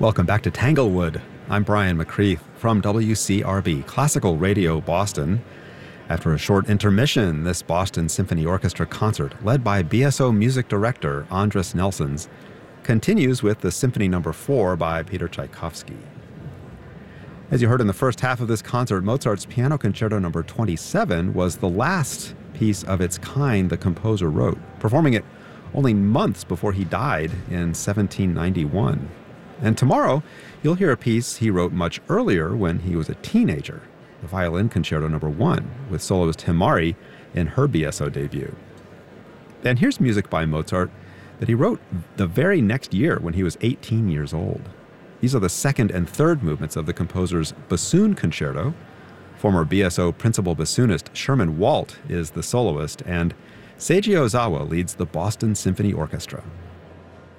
Welcome back to Tanglewood. I'm Brian McCreath from WCRB, Classical Radio Boston. After a short intermission, this Boston Symphony Orchestra concert, led by BSO music director Andris Nelsons, continues with the Symphony No. 4 by Peter Tchaikovsky. As you heard in the first half of this concert, Mozart's Piano Concerto No. 27 was the last piece of its kind the composer wrote, performing it only months before he died in 1791. And tomorrow, you'll hear a piece he wrote much earlier when he was a teenager, the Violin Concerto No. 1, with soloist Himari in her BSO debut. And here's music by Mozart that he wrote the very next year when he was 18 years old. These are the second and third movements of the composer's Bassoon Concerto. Former BSO principal bassoonist Sherman Walt is the soloist, and Seiji Ozawa leads the Boston Symphony Orchestra.